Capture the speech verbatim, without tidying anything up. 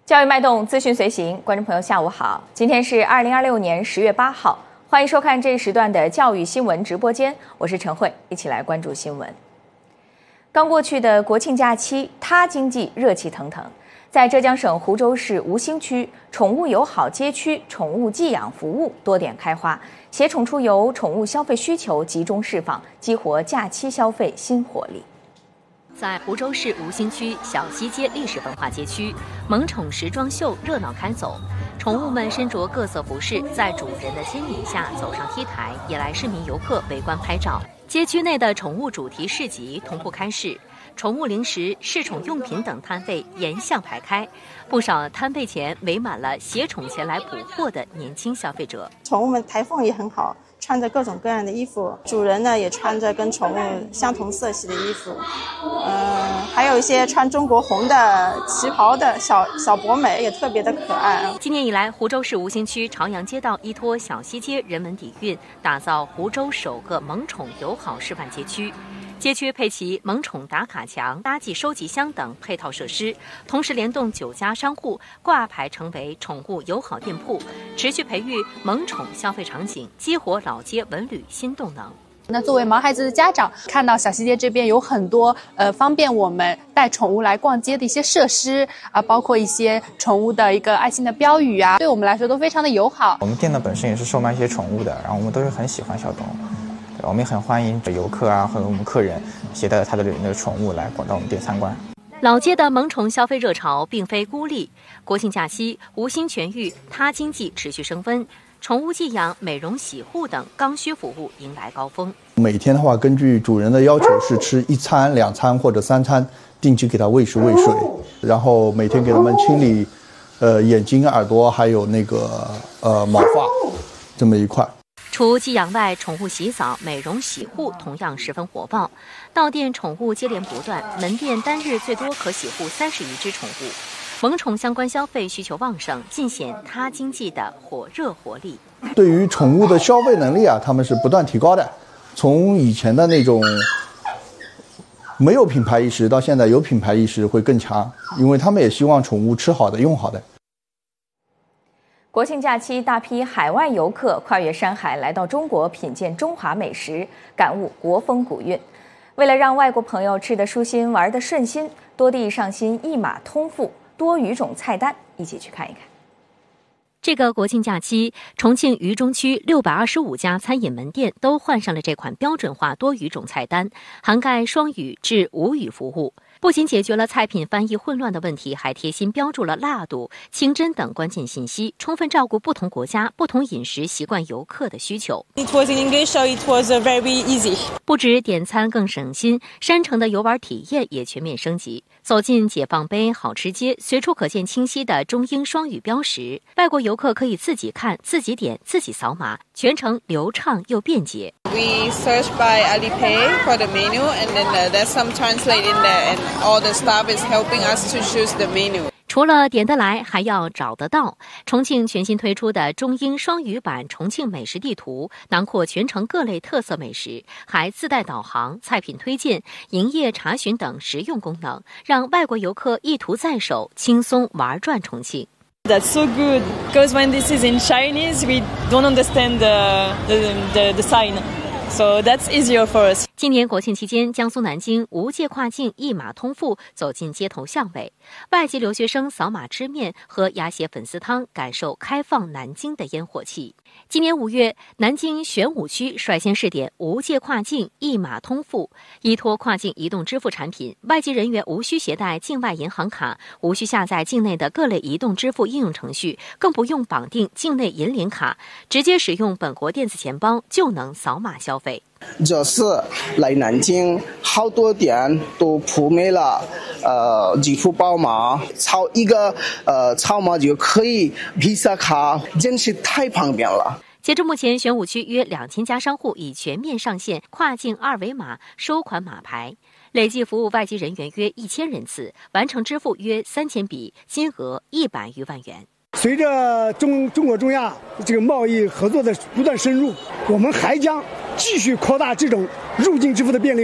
教育脉动，资讯随行，观众朋友下午好，今天是二零二六年十月八号，欢迎收看这一时段的教育新闻直播间，我是陈慧，一起来关注新闻。刚过去的国庆假期，他经济热气腾腾，在浙江省湖州市吴兴区，宠物友好街区宠物寄养服务多点开花，携宠出游宠物消费需求集中释放，激活假期消费新活力。 在湖州市吴兴区小西街历史文化街区，萌宠时装秀热闹开走，宠物们身着各色服饰，在主人的牵引下走上 T 台，引来市民游客围观拍照。街区内的宠物主题市集同步开市，宠物零食、试宠用品等摊位沿巷排开，不少摊位前围满了携宠前来补货的年轻消费者。 宠物们台风也很好，穿着各种各样的衣服，主人呢也穿着跟宠物相同色系的衣服，呃，还有一些穿中国红的旗袍的小小博美也特别的可爱。 今年以来，湖州市吴兴区朝阳街道依托小西街人文底蕴，打造湖州首个萌宠友好示范街区。街区配齐萌宠打卡墙、垃圾收集箱等配套设施，同时联动九家商户挂牌成为宠物友好店铺，持续培育萌宠消费场景，激活老街文旅新动能。 那作为毛孩子的家长，看到小西街这边有很多呃方便我们带宠物来逛街的一些设施啊，包括一些宠物的一个爱心的标语啊，对我们来说都非常的友好。 我们店呢本身也是售卖一些宠物的，然后我们都是很喜欢小动物。我们也很欢迎游客啊和我们客人携带他的那个宠物来逛到我们店参观。 老街的萌宠消费热潮并非孤立，国庆假期吴兴全域他经济持续升温，宠物寄养、美容洗护等刚需服务迎来高峰。 每天的话，根据主人的要求是吃一餐、两餐或者三餐，定期给它喂食喂水，然后每天给他们清理，呃眼睛、耳朵还有那个呃毛发，这么一块。 除寄养外，宠物洗澡、美容洗护同样十分火爆。到店宠物接连不断，门店单日最多可洗护三十余只宠物。萌宠相关消费需求旺盛，尽显他经济的火热活力。 对于宠物的消费能力啊，他们是不断提高的。从以前的那种没有品牌意识，到现在有品牌意识会更强，因为他们也希望宠物吃好的、用好的。 国庆假期，大批海外游客跨越山海来到中国品鉴中华美食，感悟国风古韵。为了让外国朋友吃得舒心、玩得顺心，多地上新一码通付多语种菜单，一起去看一看。 这个国庆假期，重庆渝中区六百二十五家餐饮门店都换上了这款标准化多语种菜单，涵盖双语至五语服务。不仅解决了菜品翻译混乱的问题，还贴心标注了辣度、清真等关键信息，充分照顾不同国家、不同饮食习惯游客的需求。 It was in English, so it was very easy. 不止点餐更省心，山城的游玩体验也全面升级。走进解放碑好吃街，随处可见清晰的中英双语标识，外国游客可以自己看、自己点、自己扫码，全程流畅又便捷。 We search by Alipay for the menu, and then uh, there's some translate in there, and all the staff is helping us to choose the menu. 除了点得来，还要找得到。重庆全新推出的中英双语版重庆美食地图，囊括全城各类特色美食，还自带导航、菜品推荐、营业查询等实用功能，让外国游客一图在手，轻松玩转重庆。 That's so good, because when this is in Chinese, we don't understand the, the, the, the sign. So that's easier for us. 今年国庆期间，江苏南京无界跨境一码通付走进街头巷尾，外籍留学生扫码吃面、喝鸭血粉丝汤，感受开放南京的烟火气。今年五月，南京玄武区率先试点无界跨境一码通付，依托跨境移动支付产品，外籍人员无需携带境外银行卡，无需下载境内的各类移动支付应用程序，更不用绑定境内银联卡，直接使用本国电子钱包就能扫码消费。 这次来南京，好多店都铺满了，呃，支付宝码，扫一个呃扫码就可以 Visa 卡，真是太方便了。 截至目前，玄武区约两千家商户已全面上线跨境二维码收款码牌，累计服务外籍人员约一千人次，完成支付约三千笔，金额一百余万元。 随着中中国中亚这个贸易合作的不断深入，我们还将继续扩大这种入境支付的便利。